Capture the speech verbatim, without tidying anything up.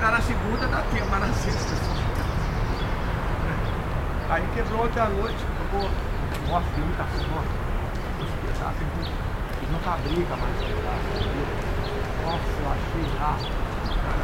entrar na segunda dá tempo, mas na sexta. Aí quebrou ontem à noite, ficou. Nossa, tem muita sorte. Os pedaços, eles não fabricam mais pedaços. Nossa, eu achei lá.